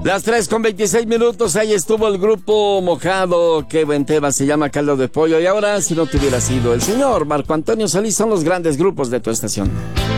Las 3:26, ahí estuvo el grupo Mojado. Qué buen tema, se llama Caldo de Pollo. Y ahora, si no te hubiera sido el señor Marco Antonio Solís, son los grandes grupos de tu estación.